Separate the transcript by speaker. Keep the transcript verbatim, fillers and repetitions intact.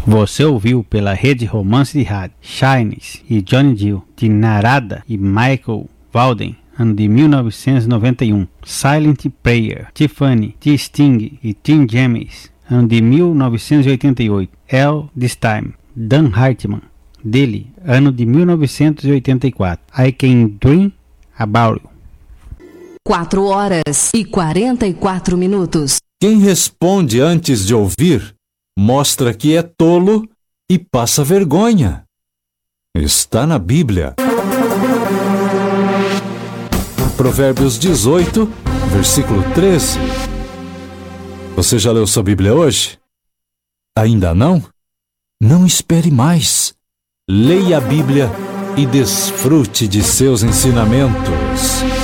Speaker 1: Você ouviu pela Rede Romance de Rádio Shines e Johnny Gill, de Narada e Michael Walden, ano de mil novecentos e noventa e um. Silent Prayer, Tiffany, de Sting e Tim James, ano de mil novecentos e oitenta e oito. All This Time, Dan Hartman, dele, ano de mil novecentos e oitenta e quatro. I Can Dream About You.
Speaker 2: quatro horas e quarenta e quatro minutos.
Speaker 3: Quem responde antes de ouvir mostra que é tolo e passa vergonha. Está na Bíblia. Provérbios dezoito, versículo treze. Você já leu sua Bíblia hoje? Ainda não? Não espere mais. Leia a Bíblia e desfrute de seus ensinamentos.